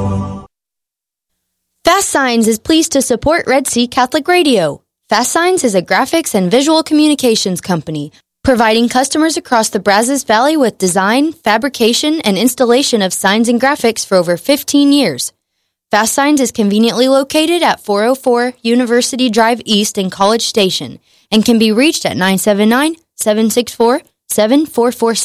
Fast Signs is pleased to support Red Sea Catholic Radio. Fast Signs is a graphics and visual communications company, providing customers across the Brazos Valley with design, fabrication, and installation of signs and graphics for over 15 years. Fast Signs is conveniently located at 404 University Drive East in College Station and can be reached at 979-764-7446.